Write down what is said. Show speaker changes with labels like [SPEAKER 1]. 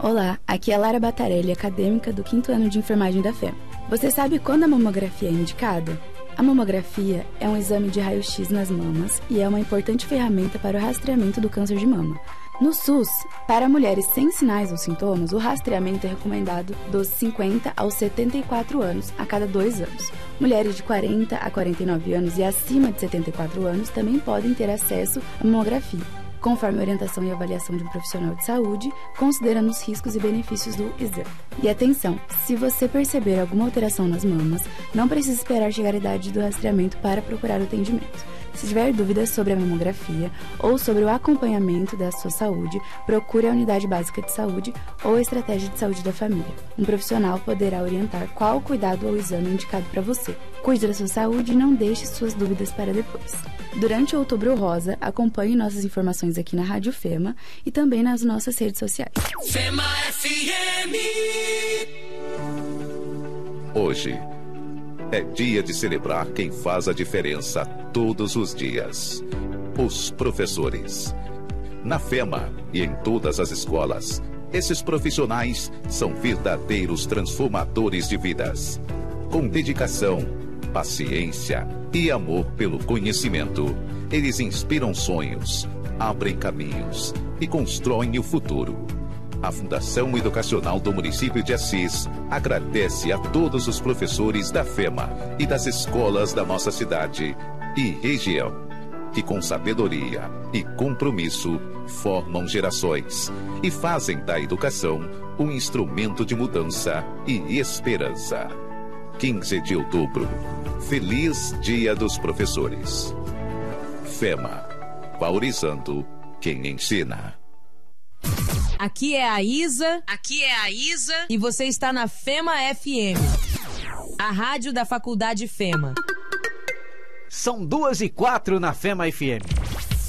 [SPEAKER 1] Olá, aqui é Lara Batarelli, acadêmica do 5º ano de enfermagem da FEMA. Você sabe quando a mamografia é indicada? A mamografia é um exame de raio-x nas mamas e é uma importante ferramenta para o rastreamento do câncer de mama. No SUS, para mulheres sem sinais ou sintomas, o rastreamento é recomendado dos 50 aos 74 anos, a cada 2 anos. Mulheres de 40 a 49 anos e acima de 74 anos também podem ter acesso à mamografia, conforme a orientação e avaliação de um profissional de saúde, considerando os riscos e benefícios do exame. E atenção, se você perceber alguma alteração nas mamas, não precisa esperar chegar a idade do rastreamento para procurar o atendimento. Se tiver dúvidas sobre a mamografia ou sobre o acompanhamento da sua saúde, procure a unidade básica de saúde ou a estratégia de saúde da família. Um profissional poderá orientar qual cuidado ou exame indicado para você. Cuide da sua saúde e não deixe suas dúvidas para depois. Durante o Outubro Rosa, acompanhe nossas informações aqui na Rádio Fema e também nas nossas redes sociais.
[SPEAKER 2] Fema FM.
[SPEAKER 3] Hoje é dia de celebrar quem faz a diferença todos os dias: os professores. Na FEMA e em todas as escolas, esses profissionais são verdadeiros transformadores de vidas. Com dedicação, paciência e amor pelo conhecimento, eles inspiram sonhos, abrem caminhos e constroem o futuro. A Fundação Educacional do Município de Assis agradece a todos os professores da FEMA e das escolas da nossa cidade e região, que com sabedoria e compromisso formam gerações e fazem da educação um instrumento de mudança e esperança. 15 de outubro, feliz Dia dos Professores. FEMA, valorizando quem ensina.
[SPEAKER 4] Aqui é a Isa. Aqui é a Isa. E você está na Fema FM, a rádio da Faculdade Fema.
[SPEAKER 5] São 2h04 na Fema FM.